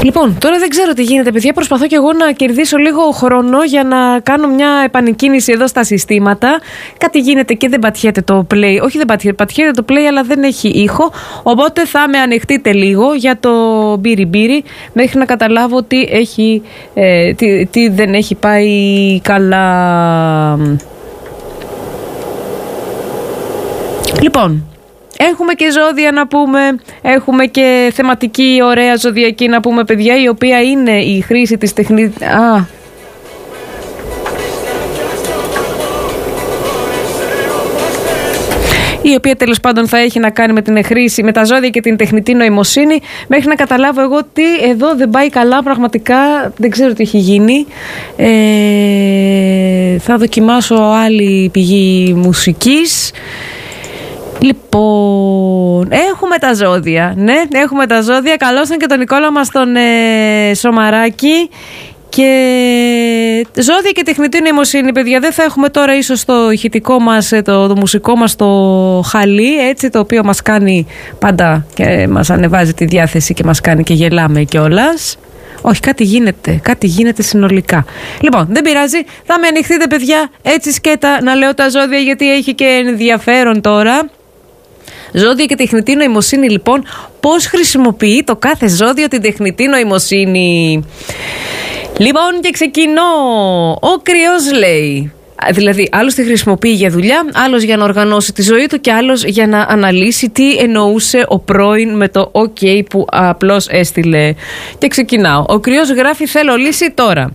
Λοιπόν, τώρα δεν ξέρω τι γίνεται, παιδιά. Προσπαθώ και εγώ να κερδίσω λίγο χρόνο για να κάνω μια επανεκκίνηση εδώ στα συστήματα. Κάτι γίνεται και δεν πατιέται το play. Όχι, δεν πατιέται το play, αλλά δεν έχει ήχο. Οπότε θα με ανεχτείτε λίγο για το μπύρι μέχρι να καταλάβω τι δεν έχει πάει καλά. Λοιπόν, έχουμε και ζώδια να πούμε, έχουμε και θεματική ωραία ζωδιακή να πούμε, παιδιά, η οποία είναι η χρήση της τεχνητής... η οποία τέλος πάντων θα έχει να κάνει με την χρήση, με τα ζώδια και την τεχνητή νοημοσύνη, μέχρι να καταλάβω εγώ τι εδώ δεν πάει καλά πραγματικά, δεν ξέρω τι έχει γίνει. Θα δοκιμάσω άλλη πηγή μουσικής. Λοιπόν, έχουμε τα ζώδια. Ναι, έχουμε τα ζώδια. Καλώς και τον Νικόλα μας τον Σομαράκη. Και ζώδια και τεχνητή νοημοσύνη, παιδιά, δεν θα έχουμε τώρα ίσως το ηχητικό μας, το μουσικό μας το χαλί, έτσι, το οποίο μας κάνει πάντα και μας ανεβάζει τη διάθεση και μας κάνει και γελάμε κιόλας. Όχι, κάτι γίνεται συνολικά. Λοιπόν, δεν πειράζει, θα με ανοιχτείτε, παιδιά, έτσι σκέτα να λέω τα ζώδια, γιατί έχει και ενδιαφέρον τώρα. Ζώδια και τεχνητή νοημοσύνη, λοιπόν, πώς χρησιμοποιεί το κάθε ζώδιο την τεχνητή νοημοσύνη. Λοιπόν, και ξεκινώ. Ο Κρυός λέει, δηλαδή άλλος τη χρησιμοποιεί για δουλειά, άλλος για να οργανώσει τη ζωή του και άλλος για να αναλύσει τι εννοούσε ο πρώην με το OK που απλώς έστειλε. Και ξεκινάω. Ο Κρυός γράφει: θέλω λύση τώρα.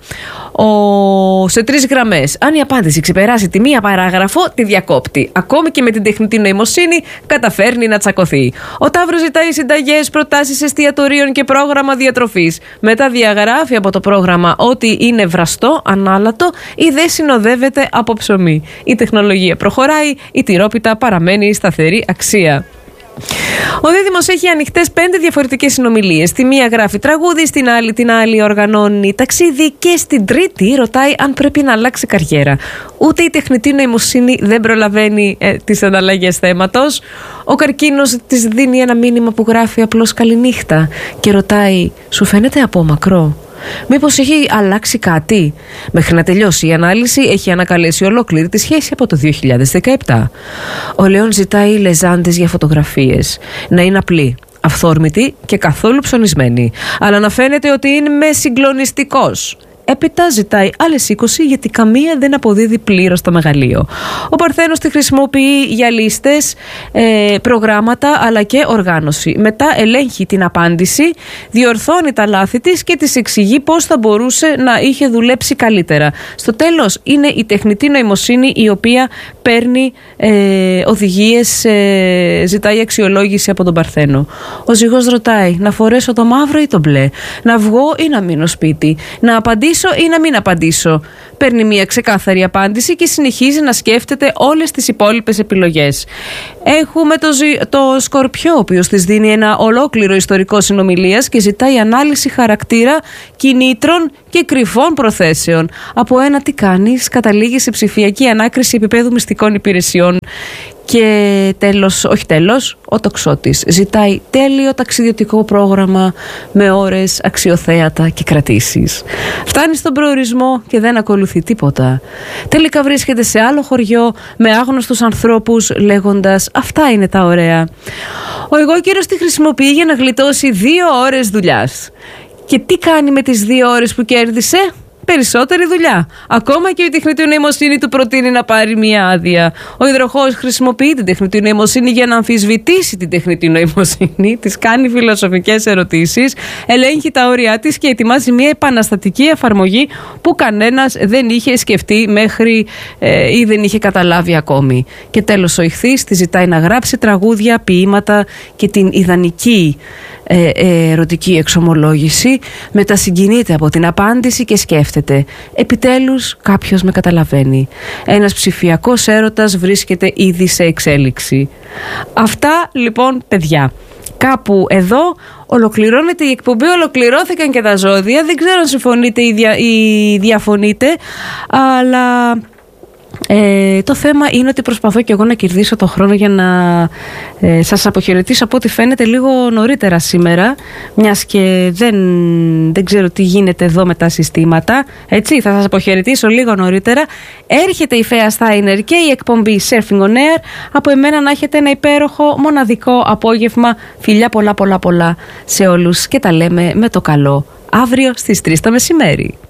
Σε 3 γραμμές. Αν η απάντηση ξεπεράσει τη μία παράγραφο, τη διακόπτει. Ακόμη και με την τεχνητή νοημοσύνη καταφέρνει να τσακωθεί. Ο Ταύρος ζητάει συνταγές, προτάσεις εστιατορίων και πρόγραμμα διατροφής. Μετά διαγράφει από το πρόγραμμα ότι είναι βραστό, ανάλατο ή δεν συνοδεύεται από ψωμί. Η τεχνολογία προχωράει, η τυρόπιτα παραμένει σταθερή αξία. Ο Δίδυμος έχει ανοιχτές 5 διαφορετικές συνομιλίες. Στη μία γράφει τραγούδι, στην άλλη την άλλη οργανώνει ταξίδι και στην τρίτη ρωτάει αν πρέπει να αλλάξει καριέρα. Ούτε η τεχνητή νοημοσύνη δεν προλαβαίνει τις αναλλαγές θέματος. Ο Καρκίνος της δίνει ένα μήνυμα που γράφει απλώς καληνύχτα και ρωτάει: σου φαίνεται απόμακρο? Μήπως έχει αλλάξει κάτι? Μέχρι να τελειώσει η ανάλυση έχει ανακαλέσει ολόκληρη τη σχέση από το 2017. Ο Λέων ζητάει λεζάντες για φωτογραφίες. Να είναι απλή, αυθόρμητη και καθόλου ψωνισμένη, αλλά να φαίνεται ότι είναι συγκλονιστικός. Έπειτα ζητάει άλλες 20 γιατί καμία δεν αποδίδει πλήρως το μεγαλείο. Ο Παρθένος τη χρησιμοποιεί για λίστες, προγράμματα αλλά και οργάνωση. Μετά ελέγχει την απάντηση, διορθώνει τα λάθη της και της εξηγεί πώς θα μπορούσε να είχε δουλέψει καλύτερα. Στο τέλος είναι η τεχνητή νοημοσύνη η οποία παίρνει οδηγίες, ζητάει αξιολόγηση από τον Παρθένο. Ο Ζυγός ρωτάει: να φορέσω το μαύρο ή το μπλε? Να βγω ή να μείνω σπίτι? Να απαντήσω ή να μην απαντήσω? Παίρνει μια ξεκάθαρη απάντηση και συνεχίζει να σκέφτεται όλες τις υπόλοιπες επιλογές. Έχουμε το Σκορπιό, ο οποίος της δίνει ένα ολόκληρο ιστορικό συνομιλίας και ζητάει ανάλυση χαρακτήρα, κινήτρων και κρυφών προθέσεων. Από ένα τι κάνεις καταλήγει σε ψηφιακή ανάκριση επίπεδου μυστικών υπηρεσιών. Και τέλος, ο Τοξότης ζητάει τέλειο ταξιδιωτικό πρόγραμμα με ώρες αξιοθέατα και κρατήσεις. Φτάνει στον προορισμό και δεν ακολουθεί τίποτα. Τελικά βρίσκεται σε άλλο χωριό με άγνωστους ανθρώπους λέγοντας: αυτά είναι τα ωραία. Ο εγώκερος τη χρησιμοποιεί για να γλιτώσει 2 ώρες δουλειάς. Και τι κάνει με τις 2 ώρες που κέρδισε? Περισσότερη δουλειά. Ακόμα και η τεχνητή νοημοσύνη του προτείνει να πάρει μία άδεια. Ο υδροχόος χρησιμοποιεί την τεχνητή νοημοσύνη για να αμφισβητήσει την τεχνητή νοημοσύνη, της κάνει φιλοσοφικές ερωτήσεις, ελέγχει τα όρια της και ετοιμάζει μία επαναστατική εφαρμογή που κανένας δεν είχε σκεφτεί μέχρι ή δεν είχε καταλάβει ακόμη. Και τέλος, ο Ιχθύς τη ζητάει να γράψει τραγούδια, ποίηματα και την ιδανική ερωτική εξομολόγηση. Μετά συγκινείται από την απάντηση και σκέφτεται: επιτέλους κάποιος με καταλαβαίνει. Ένας ψηφιακός έρωτας βρίσκεται ήδη σε εξέλιξη. Αυτά λοιπόν, παιδιά. Κάπου εδώ ολοκληρώνεται η εκπομπή, ολοκληρώθηκαν και τα ζώδια. Δεν ξέρω αν συμφωνείτε ή διαφωνείτε, αλλά Το θέμα είναι ότι προσπαθώ και εγώ να κερδίσω το χρόνο για να σας αποχαιρετήσω από ό,τι φαίνεται λίγο νωρίτερα σήμερα, μιας και δεν ξέρω τι γίνεται εδώ με τα συστήματα. Έτσι, θα σας αποχαιρετήσω λίγο νωρίτερα. Έρχεται η Φαία Στάινερ και η εκπομπή Surfing on Air. Από εμένα να έχετε ένα υπέροχο μοναδικό απόγευμα. Φιλιά πολλά σε όλους και τα λέμε με το καλό αύριο στις 3 το μεσημέρι.